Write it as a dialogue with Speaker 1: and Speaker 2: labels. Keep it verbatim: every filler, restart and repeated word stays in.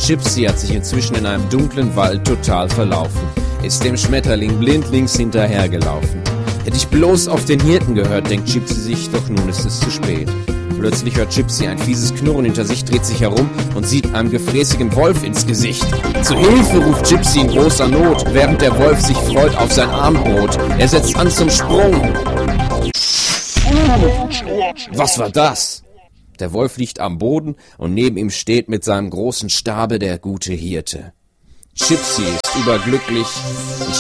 Speaker 1: Gypsy hat sich inzwischen in einem dunklen Wald total verlaufen, ist dem Schmetterling blindlings hinterhergelaufen. Hätte ich bloß auf den Hirten gehört, denkt Gypsy sich, doch nun ist es zu spät. Plötzlich hört Gypsy ein fieses Knurren hinter sich, dreht sich herum und sieht einem gefräßigen Wolf ins Gesicht. Zu Hilfe ruft Gypsy in großer Not, während der Wolf sich freut auf sein Abendbrot. Er setzt an zum Sprung. Was war das? Der Wolf liegt am Boden und neben ihm steht mit seinem großen Stabe der gute Hirte. Gypsy ist überglücklich und